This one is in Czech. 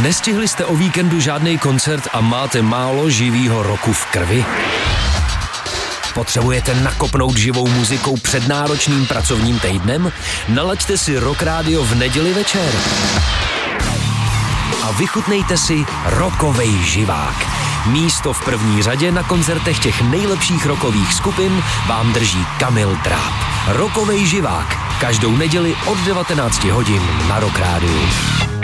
Nestihli jste o víkendu žádný koncert a máte málo živýho roku v krvi? Potřebujete nakopnout živou muzikou před náročným pracovním týdnem? Nalaďte si Rock Radio v neděli večer. A vychutnejte si rockovej živák. Místo v první řadě na koncertech těch nejlepších rockových skupin vám drží Kamil Tráb. Rockovej živák. Každou neděli od 19 hodin na Rock Rádiu.